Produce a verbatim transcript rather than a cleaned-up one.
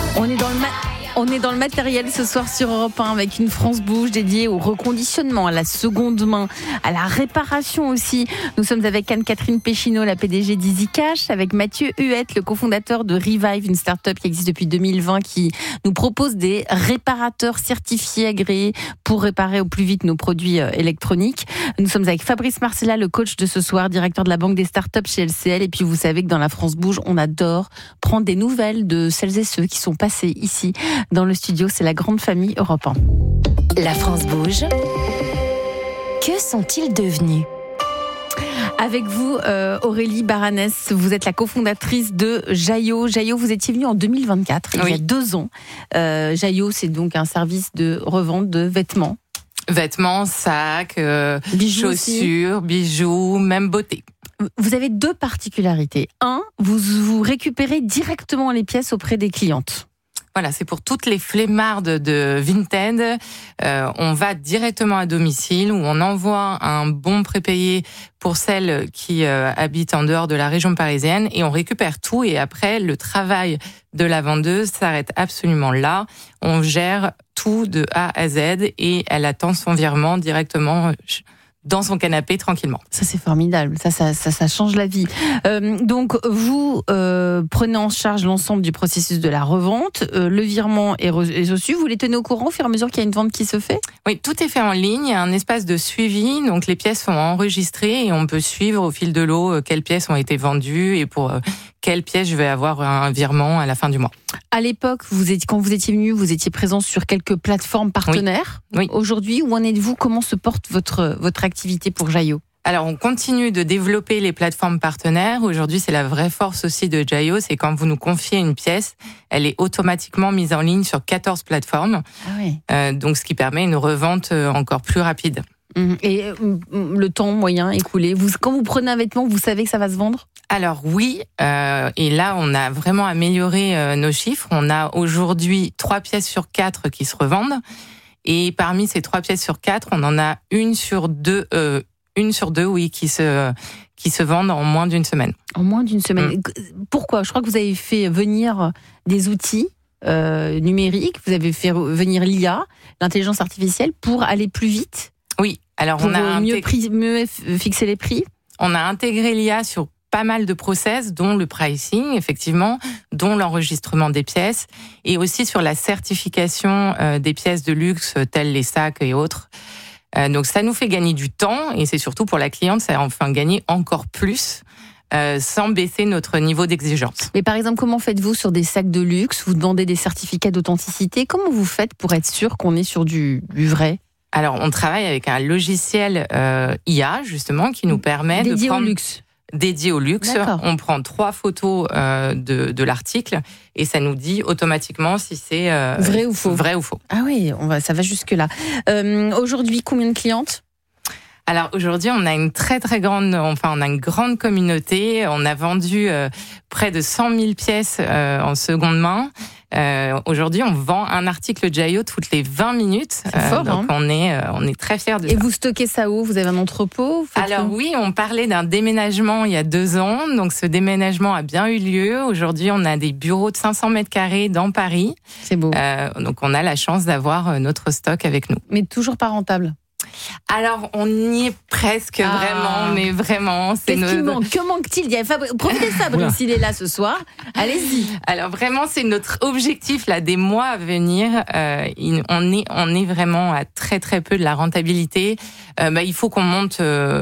On est dans le ma- On est dans le matériel ce soir sur Europe un avec une France Bouge dédiée au reconditionnement, à la seconde main, à la réparation aussi. Nous sommes avec Anne-Catherine Péchineau, la P D G d'EasyCash, avec Mathieu Huette, le cofondateur de Revive, une start-up qui existe depuis deux mille vingt, qui nous propose des réparateurs certifiés, agréés pour réparer au plus vite nos produits électroniques. Nous sommes avec Fabrice Marcella, le coach de ce soir, directeur de la Banque des Startups chez L C L. Et puis vous savez que dans la France Bouge, on adore prendre des nouvelles de celles et ceux qui sont passés ici dans le studio. C'est la grande famille Europe un. La France Bouge. Que sont-ils devenus ? Avec vous, euh, Aurélie Baranès, vous êtes la cofondatrice de Jaillot. Jaillot, vous étiez venue en deux mille vingt-quatre, il oui. y a deux ans. Euh, Jaillot, c'est donc un service de revente de vêtements. Vêtements, sacs, euh, bijoux chaussures, aussi. bijoux, même beauté. Vous avez deux particularités. Un, vous, vous récupérez directement les pièces auprès des clientes. Voilà, c'est pour toutes les flemmardes de Vinted. Euh, on va directement à domicile où on envoie un bon prépayé pour celles qui euh, habitent en dehors de la région parisienne et on récupère tout. Et après, le travail de la vendeuse s'arrête absolument là. On gère tout de A à Z et elle attend son virement directement dans son canapé tranquillement. Ça c'est formidable, ça ça ça, ça change la vie. Euh, donc vous euh, prenez en charge l'ensemble du processus de la revente, euh, le virement est, re- est reçu, vous les tenez au courant au fur et à mesure qu'il y a une vente qui se fait ? Oui, tout est fait en ligne, il y a un espace de suivi, donc les pièces sont enregistrées et on peut suivre au fil de l'eau quelles pièces ont été vendues et pour euh, quelles pièces je vais avoir un virement à la fin du mois. À l'époque, vous étiez, quand vous étiez venu, vous étiez présent sur quelques plateformes partenaires. Oui. Oui. Aujourd'hui, où en êtes-vous ? Comment se porte votre votre activité pour Jaillot ? Alors, on continue de développer les plateformes partenaires. Aujourd'hui, c'est la vraie force aussi de Jaillot, c'est quand vous nous confiez une pièce, elle est automatiquement mise en ligne sur quatorze plateformes. Ah oui. Euh, donc, ce qui permet une revente encore plus rapide. Et le temps moyen écoulé, vous, quand vous prenez un vêtement, vous savez que ça va se vendre ? Alors oui, euh, et là on a vraiment amélioré euh, nos chiffres. On a aujourd'hui trois pièces sur quatre qui se revendent, et parmi ces trois pièces sur quatre, on en a une sur deux, euh, une sur deux, oui, qui se qui se vendent en moins d'une semaine. En moins d'une semaine. Mmh. Pourquoi ? Je crois que vous avez fait venir des outils euh, numériques. Vous avez fait venir l'I A, l'intelligence artificielle, pour aller plus mieux. Oui. Alors pour on a mieux, intég... prix, mieux fixer les prix. On a intégré l'I A sur pas mal de process, dont le pricing, effectivement, dont l'enregistrement des pièces, et aussi sur la certification euh, des pièces de luxe, telles les sacs et autres. Euh, donc ça nous fait gagner du temps, et c'est surtout pour la cliente, ça enfin gagner encore plus, euh, sans baisser notre niveau d'exigence. Mais par exemple, comment faites-vous sur des sacs de luxe ? Vous demandez des certificats d'authenticité. Comment vous faites pour être sûr qu'on est sur du, du vrai ? Alors, on travaille avec un logiciel euh, I A, justement, qui nous permet Dédié de prendre... au luxe. Dédié au luxe. D'accord. On prend trois photos euh, de, de l'article et ça nous dit automatiquement si c'est euh, vrai ou faux. Vrai ou faux. Ah oui, on va, ça va jusque-là. Euh, aujourd'hui, combien de clientes ? Alors aujourd'hui, on a une très très grande, enfin on a une grande communauté. On a vendu euh, près de cent mille pièces euh, en seconde main. Euh, aujourd'hui, on vend un article Jaillot toutes les vingt minutes. C'est fort, euh, donc hein. on est, euh, on est très fiers de Et ça. Et vous stockez ça où ? Vous avez un entrepôt ? Alors tout oui, on parlait d'un déménagement il y a deux ans. Donc ce déménagement a bien eu lieu. Aujourd'hui, on a des bureaux de cinq cents mètres carrés dans Paris. C'est beau. Euh, donc on a la chance d'avoir notre stock avec nous. Mais toujours pas rentable. Alors, on y est presque, ah. vraiment, mais vraiment. C'est Qu'est-ce nos... qu'il manque ? Que manque-t-il ? Il y a Fabri... Profitez de Fabrice, il est là ce soir. Allez-y. Alors, vraiment, c'est notre objectif là, des mois à venir. Euh, on, est, on est vraiment à très, très peu de la rentabilité. Euh, bah, il faut qu'on monte... Euh,